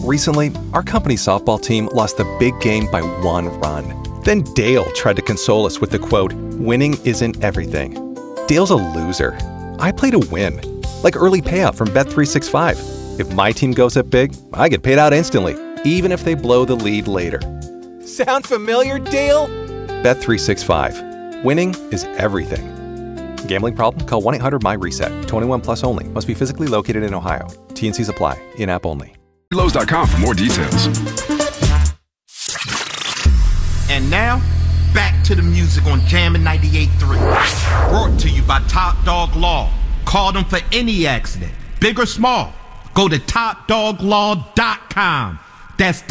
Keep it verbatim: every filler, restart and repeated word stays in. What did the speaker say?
Recently, our company's softball team lost the big game by one run. Then Dale tried to console us with the quote, "Winning isn't everything." Dale's a loser. I play to win. Like early payout from Bet three sixty-five. If my team goes up big, I get paid out instantly, even if they blow the lead later. Sound familiar, Dale? Bet three sixty-five. Winning is everything. Gambling problem? Call one eight hundred M Y reset. twenty-one plus only. Must be physically located in Ohio. T and C's apply. In-app only. Lowe's dot com for more details. And now, back to the music on Jammin' ninety-eight point three. Brought to you by Top Dog Law. Call them for any accident, big or small. Go to top dog law dot com. That's